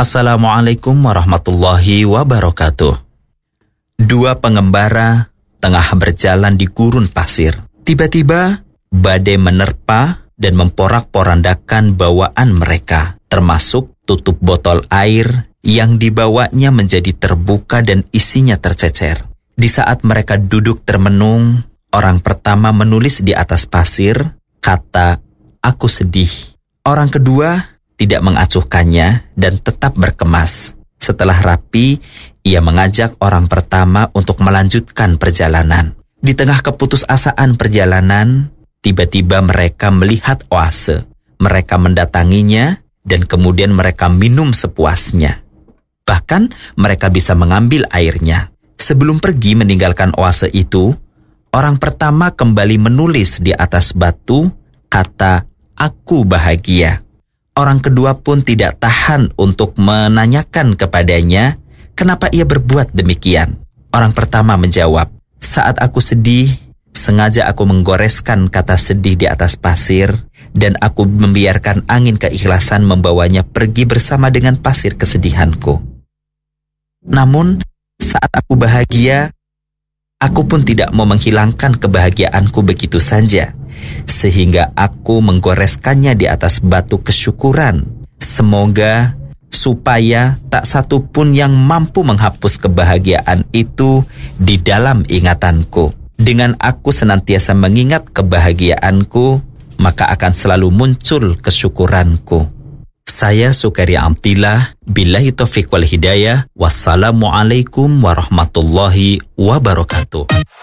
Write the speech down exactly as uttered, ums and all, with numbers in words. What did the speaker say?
Assalamualaikum warahmatullahi wabarakatuh. Dua pengembara tengah berjalan di gurun pasir. Tiba-tiba badai menerpa dan memporak-porandakan bawaan mereka, termasuk tutup botol air yang dibawanya menjadi terbuka dan isinya tercecer. Di saat mereka duduk termenung, orang pertama menulis di atas pasir kata, "Aku sedih." Orang kedua tidak mengacuhkannya dan tetap berkemas. Setelah rapi, ia mengajak orang pertama untuk melanjutkan perjalanan. Di tengah keputusasaan perjalanan, tiba-tiba mereka melihat oase. Mereka mendatanginya dan kemudian mereka minum sepuasnya. Bahkan mereka bisa mengambil airnya. Sebelum pergi meninggalkan oase itu, orang pertama kembali menulis di atas batu kata, "Aku bahagia." Orang kedua pun tidak tahan untuk menanyakan kepadanya kenapa ia berbuat demikian. Orang pertama menjawab, "Saat aku sedih, sengaja aku menggoreskan kata sedih di atas pasir dan aku membiarkan angin keikhlasan membawanya pergi bersama dengan pasir kesedihanku. Namun, saat aku bahagia, aku pun tidak mau menghilangkan kebahagiaanku begitu saja. Sehingga aku menggoreskannya di atas batu kesyukuran. Semoga supaya tak satu pun yang mampu menghapus kebahagiaan itu di dalam ingatanku. Dengan aku senantiasa mengingat kebahagiaanku, maka akan selalu muncul kesyukuranku." Saya Sukaria Amtillah, billahi taufiq wal hidayah. Wassalamualaikum warahmatullahi wabarakatuh.